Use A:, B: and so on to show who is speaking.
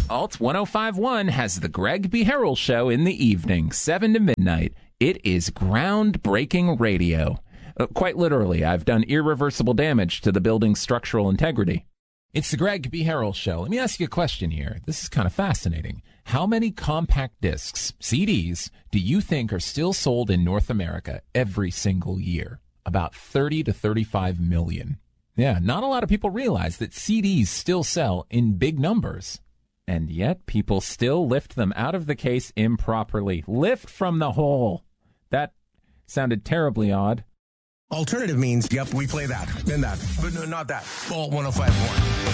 A: Alt 1051 has the Greg B. Harrell Show in the evening, 7 to midnight. It is groundbreaking radio. Quite literally, I've done irreversible damage to the building's structural integrity. It's the Greg B. Harrell Show. Let me ask you a question here. This is kind of fascinating. How many compact discs, CDs, do you think are still sold in North America every single year? About 30 to 35 million. Yeah, not a lot of people realize that CDs still sell in big numbers. And yet, people still lift them out of the case improperly. Lift from the hole. That sounded terribly odd.
B: Alternative means, yep, we play that, then that, but no, not that. Alt 1051.